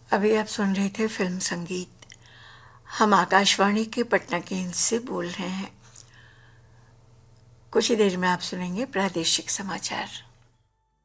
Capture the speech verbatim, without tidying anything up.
अभी आप सुन रहे थे फिल्म संगीत। हम आकाशवाणी के पटना केंद्र से बोल रहे हैं। कुछ ही देर में आप सुनेंगे प्रादेशिक समाचार।